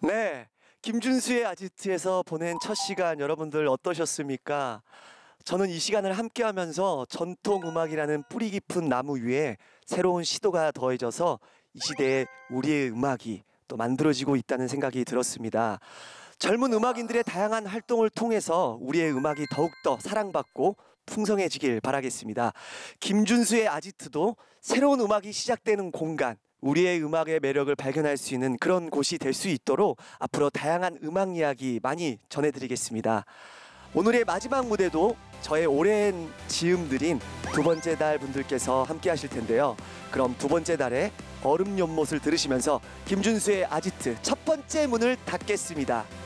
네, 김준수의 아지트에서 보낸 첫 시간 여러분들 어떠셨습니까? 저는 이 시간을 함께하면서 전통 음악이라는 뿌리 깊은 나무 위에 새로운 시도가 더해져서 이 시대에 우리의 음악이 또 만들어지고 있다는 생각이 들었습니다. 젊은 음악인들의 다양한 활동을 통해서 우리의 음악이 더욱더 사랑받고 풍성해지길 바라겠습니다. 김준수의 아지트도 새로운 음악이 시작되는 공간, 우리의 음악의 매력을 발견할 수 있는 그런 곳이 될 수 있도록 앞으로 다양한 음악 이야기 많이 전해드리겠습니다. 오늘의 마지막 무대도 저의 오랜 지음들인 두 번째 달 분들께서 함께 하실 텐데요. 그럼 두 번째 달의 얼음 연못을 들으시면서 김준수의 아지트 첫 번째 문을 닫겠습니다.